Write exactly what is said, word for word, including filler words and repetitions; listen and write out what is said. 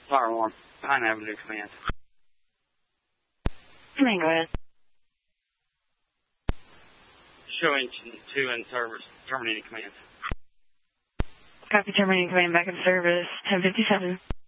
Fire alarm. Pine Avenue command. Command, go ahead. Showing two in service. Terminating command. Copy, terminating command back in service. ten fifty-seven.